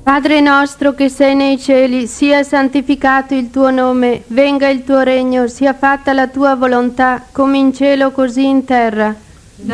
Padre nostro che sei nei cieli, sia santificato il tuo nome, venga il tuo regno, sia fatta la tua volontà, come in cielo così in terra.